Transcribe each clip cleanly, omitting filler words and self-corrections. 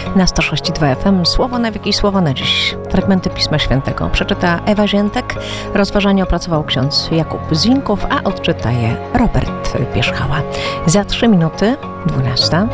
Na 106,2 FM Słowo na wieki, słowo na dziś. Fragmenty Pisma Świętego przeczyta Ewa Ziętek, rozważanie opracował ksiądz Jakub Zinków, a odczyta je Robert Pierzchała. Za 3 minuty 12.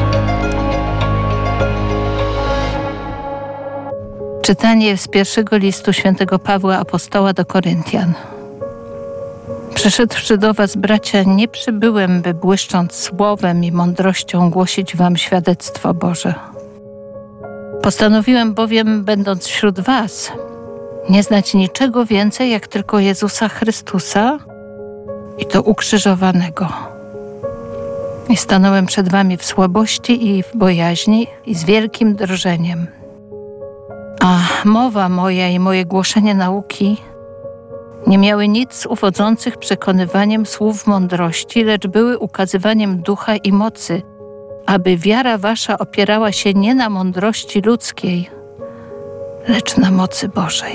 Czytanie z pierwszego listu świętego Pawła Apostoła do Koryntian. Przyszedłszy do was, bracia, nie przybyłem, by błyszcząc słowem i mądrością głosić wam świadectwo Boże. Postanowiłem bowiem, będąc wśród was, nie znać niczego więcej, jak tylko Jezusa Chrystusa i to ukrzyżowanego. I stanąłem przed wami w słabości i w bojaźni i z wielkim drżeniem. A mowa moja i moje głoszenie nauki nie miały nic uwodzących przekonywaniem słów mądrości, lecz były ukazywaniem ducha i mocy, aby wiara wasza opierała się nie na mądrości ludzkiej, lecz na mocy Bożej.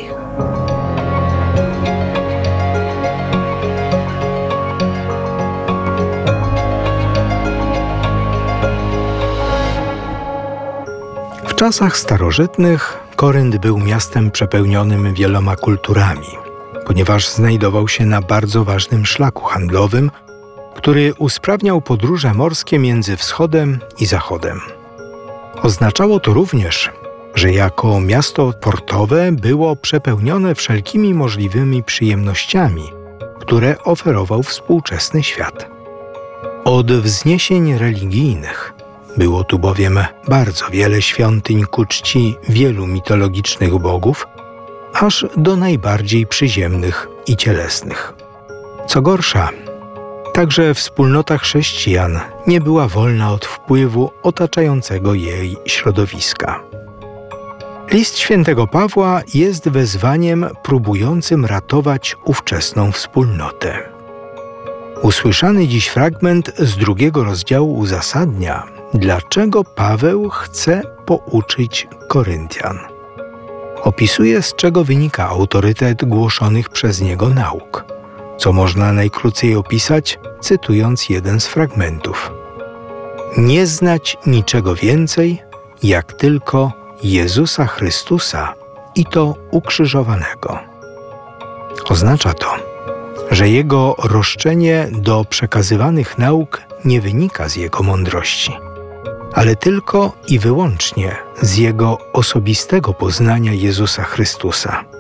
W czasach starożytnych Korynt był miastem przepełnionym wieloma kulturami, ponieważ znajdował się na bardzo ważnym szlaku handlowym, który usprawniał podróże morskie między wschodem i zachodem. Oznaczało to również, że jako miasto portowe było przepełnione wszelkimi możliwymi przyjemnościami, które oferował współczesny świat. Od wzniesień religijnych było tu bowiem bardzo wiele świątyń ku czci wielu mitologicznych bogów, aż do najbardziej przyziemnych i cielesnych. Co gorsza, także wspólnota chrześcijan nie była wolna od wpływu otaczającego jej środowiska. List świętego Pawła jest wezwaniem próbującym ratować ówczesną wspólnotę. Usłyszany dziś fragment z 2 rozdziału uzasadnia, dlaczego Paweł chce pouczyć Koryntian. Opisuje, z czego wynika autorytet głoszonych przez niego nauk, co można najkrócej opisać, cytując jeden z fragmentów. Nie znać niczego więcej, jak tylko Jezusa Chrystusa i to ukrzyżowanego. Oznacza to, że jego roszczenie do przekazywanych nauk nie wynika z jego mądrości, ale tylko i wyłącznie z jego osobistego poznania Jezusa Chrystusa.